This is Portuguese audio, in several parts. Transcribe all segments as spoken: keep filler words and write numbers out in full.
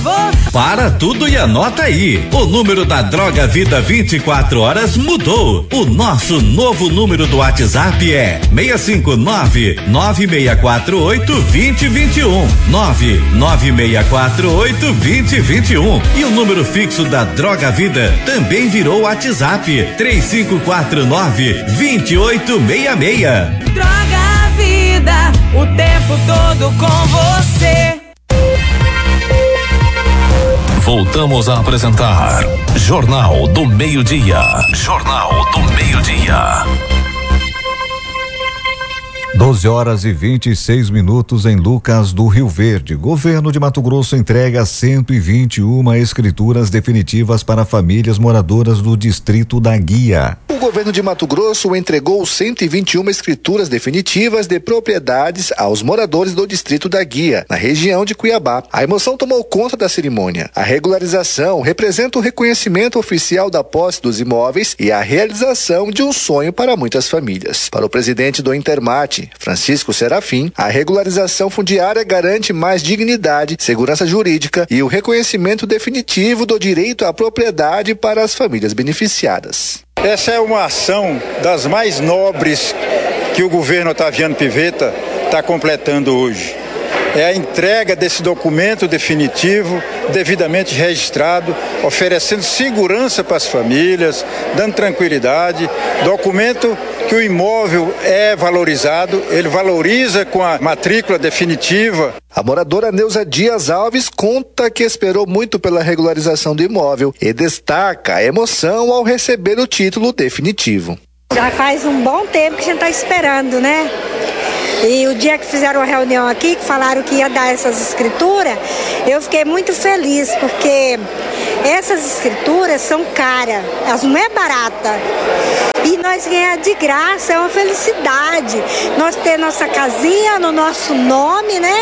você. Para tudo e anota aí. O número da Droga Vida vinte e quatro horas mudou. O nosso novo número do WhatsApp é seis cinco nove, nove seis quatro oito, dois zero dois um. nove nove seis quatro oito, dois zero dois um. E o número fixo da Droga Vida também virou WhatsApp. três cinco quatro nove, dois oito seis seis. Droga Vida, o tempo todo com você. Voltamos a apresentar Jornal do Meio-Dia. Jornal do Meio-Dia. doze horas e vinte e seis minutos em Lucas do Rio Verde. Governo de Mato Grosso entrega cento e vinte e uma escrituras definitivas para famílias moradoras do distrito da Guia. O governo de Mato Grosso entregou cento e vinte e uma escrituras definitivas de propriedades aos moradores do distrito da Guia, na região de Cuiabá. A emoção tomou conta da cerimônia. A regularização representa o reconhecimento oficial da posse dos imóveis e a realização de um sonho para muitas famílias. Para o presidente do Intermate, Francisco Serafim, a regularização fundiária garante mais dignidade, segurança jurídica e o reconhecimento definitivo do direito à propriedade para as famílias beneficiadas. Essa é uma ação das mais nobres que o governo Otaviano Pivetta está completando hoje. É a entrega desse documento definitivo, devidamente registrado, oferecendo segurança para as famílias, dando tranquilidade. Documento que o imóvel é valorizado, ele valoriza com a matrícula definitiva. A moradora Neuza Dias Alves conta que esperou muito pela regularização do imóvel e destaca a emoção ao receber o título definitivo. Já faz um bom tempo que a gente está esperando, né? E o dia que fizeram uma reunião aqui, que falaram que ia dar essas escrituras, eu fiquei muito feliz, porque essas escrituras são caras, elas não é barata. E nós ganhar de graça é uma felicidade. Nós ter nossa casinha no nosso nome, né?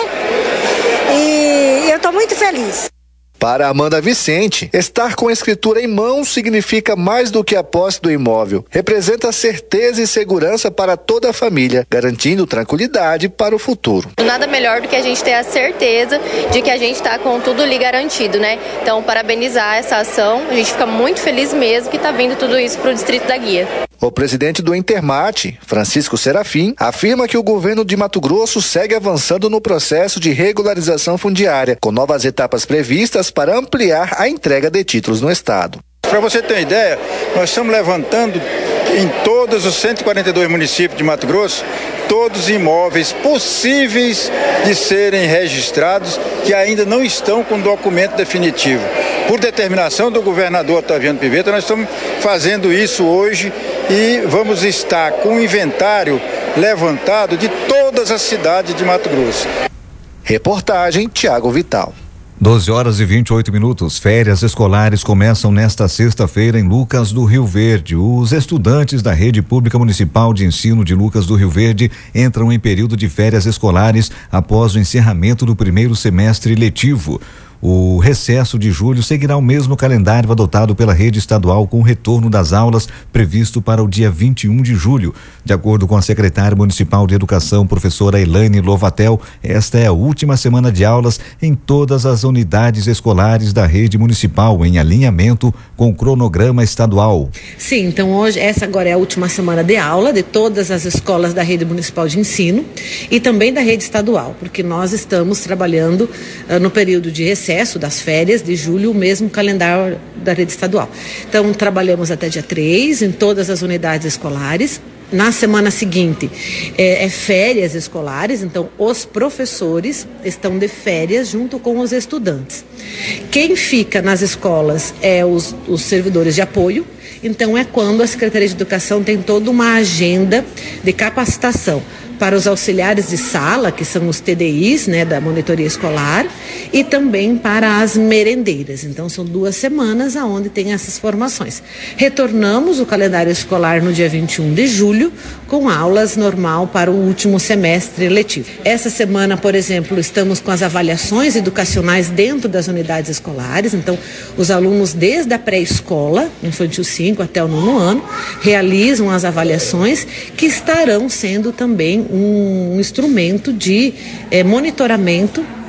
E eu estou muito feliz. Para Amanda Vicente, estar com a escritura em mãos significa mais do que a posse do imóvel. Representa certeza e segurança para toda a família, garantindo tranquilidade para o futuro. Nada melhor do que a gente ter a certeza de que a gente está com tudo ali garantido, né? Então, parabenizar essa ação. A gente fica muito feliz mesmo que está vindo tudo isso para o Distrito da Guia. O presidente do Intermate, Francisco Serafim, afirma que o governo de Mato Grosso segue avançando no processo de regularização fundiária, com novas etapas previstas para ampliar a entrega de títulos no estado. Para você ter uma ideia, nós estamos levantando em todos os cento e quarenta e dois municípios de Mato Grosso todos os imóveis possíveis de serem registrados que ainda não estão com documento definitivo. Por determinação do governador Otaviano Pivetta, nós estamos fazendo isso hoje e vamos estar com o inventário levantado de todas as cidades de Mato Grosso. Reportagem Tiago Vital. doze horas e vinte e oito minutos. Férias escolares começam nesta sexta-feira em Lucas do Rio Verde. Os estudantes da Rede Pública Municipal de Ensino de Lucas do Rio Verde entram em período de férias escolares após o encerramento do primeiro semestre letivo. O recesso de julho seguirá o mesmo calendário adotado pela rede estadual, com o retorno das aulas previsto para o dia vinte e um de julho. De acordo com a secretária municipal de Educação, professora Elaine Lovatel, esta é a última semana de aulas em todas as unidades escolares da rede municipal, em alinhamento com o cronograma estadual. Sim, então hoje, essa agora é a última semana de aula de todas as escolas da rede municipal de ensino e também da rede estadual, porque nós estamos trabalhando uh, no período de recesso das férias de julho, o mesmo calendário da rede estadual. Então, trabalhamos até dia três em todas as unidades escolares. Na semana seguinte é, é férias escolares, então os professores estão de férias junto com os estudantes. Quem fica nas escolas é os, os servidores de apoio. Então é quando a Secretaria de Educação tem toda uma agenda de capacitação para os auxiliares de sala, que são os T D Is, né, da monitoria escolar, e também para as merendeiras. Então são duas semanas aonde tem essas formações. Retornamos o calendário escolar no dia vinte e um de julho, com aulas normal para o último semestre letivo. Essa semana, por exemplo, estamos com as avaliações educacionais dentro das unidades escolares. Então os alunos desde a pré-escola, infantil cinco até o nono ano, realizam as avaliações, que estarão sendo também um instrumento de eh, monitoramento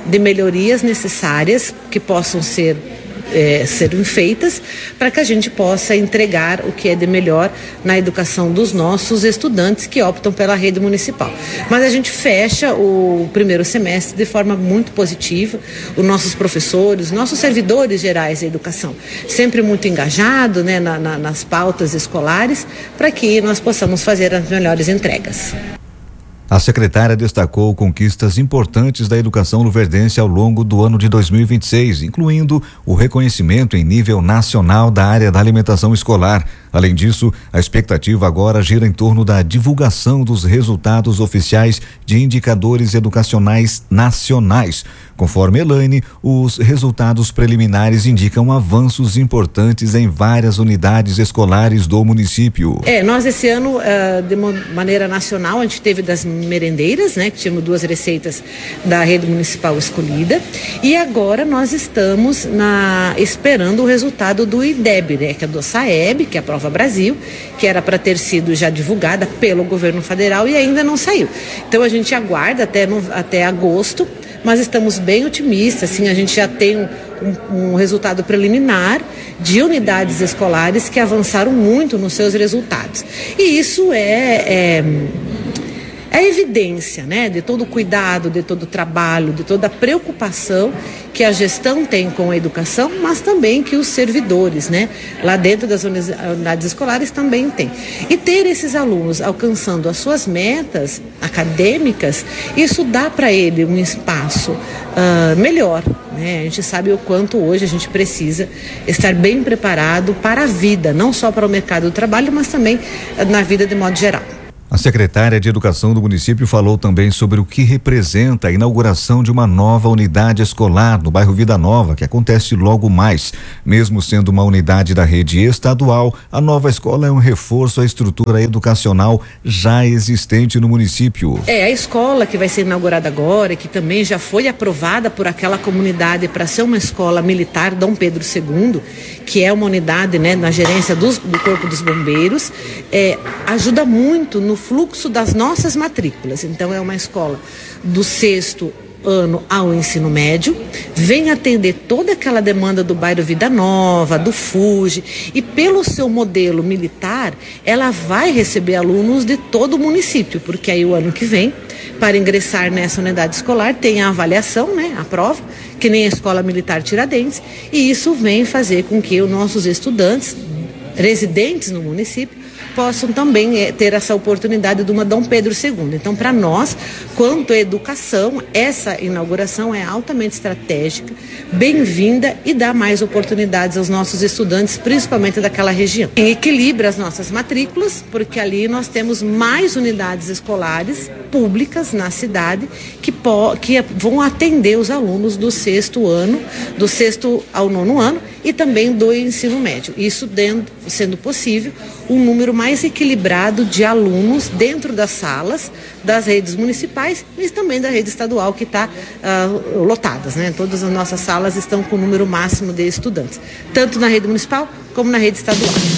de melhorias necessárias que possam ser É, serem feitas para que a gente possa entregar o que é de melhor na educação dos nossos estudantes que optam pela rede municipal. Mas a gente fecha o primeiro semestre de forma muito positiva, os nossos professores, nossos servidores gerais da educação, sempre muito engajados, né, na, na, nas pautas escolares, para que nós possamos fazer as melhores entregas. A secretária destacou conquistas importantes da educação luverdense ao longo do ano de dois mil e vinte e seis, incluindo o reconhecimento em nível nacional da área da alimentação escolar. Além disso, a expectativa agora gira em torno da divulgação dos resultados oficiais de indicadores educacionais nacionais. Conforme Elaine, os resultados preliminares indicam avanços importantes em várias unidades escolares do município. É, nós esse ano, uh, de maneira nacional, a gente teve das merendeiras, né, que tínhamos duas receitas da rede municipal escolhida, e agora nós estamos na, esperando o resultado do I D E B, né, que é do SAEB, que é a Prova Brasil, que era para ter sido já divulgada pelo governo federal e ainda não saiu. Então a gente aguarda até, no, até agosto, mas estamos bem otimistas, assim, a gente já tem um, um, um resultado preliminar de unidades escolares que avançaram muito nos seus resultados. E isso é... é É evidência, né, de todo o cuidado, de todo o trabalho, de toda a preocupação que a gestão tem com a educação, mas também que os servidores, né, lá dentro das unidades escolares também têm. E ter esses alunos alcançando as suas metas acadêmicas, isso dá para ele um espaço uh, melhor, né? A gente sabe o quanto hoje a gente precisa estar bem preparado para a vida, não só para o mercado do trabalho, mas também uh, na vida de modo geral. A secretária de Educação do município falou também sobre o que representa a inauguração de uma nova unidade escolar no bairro Vida Nova, que acontece logo mais. Mesmo sendo uma unidade da rede estadual, a nova escola é um reforço à estrutura educacional já existente no município. É, a escola que vai ser inaugurada agora, que também já foi aprovada por aquela comunidade para ser uma escola militar Dom Pedro segundo, que é uma unidade, né, na gerência dos, do Corpo dos Bombeiros, é, ajuda muito no fluxo das nossas matrículas. Então é uma escola do sexto ano ao ensino médio, vem atender toda aquela demanda do bairro Vida Nova, do Fuji, e pelo seu modelo militar, ela vai receber alunos de todo o município, porque aí o ano que vem, para ingressar nessa unidade escolar, tem a avaliação, né, a prova, que nem a Escola Militar Tiradentes, e isso vem fazer com que os nossos estudantes, residentes no município, possam também é, ter essa oportunidade de uma Dom Pedro segundo. Então, para nós, quanto à educação, essa inauguração é altamente estratégica, bem-vinda e dá mais oportunidades aos nossos estudantes, principalmente daquela região. E equilibra as nossas matrículas, porque ali nós temos mais unidades escolares públicas na cidade que, po- que vão atender os alunos do sexto ano, do sexto ao nono ano e também do ensino médio. Isso dentro, sendo possível, um número mais equilibrado de alunos dentro das salas das redes municipais e também da rede estadual que está uh, lotadas, né? Todas as nossas salas estão com o número máximo de estudantes, tanto na rede municipal como na rede estadual.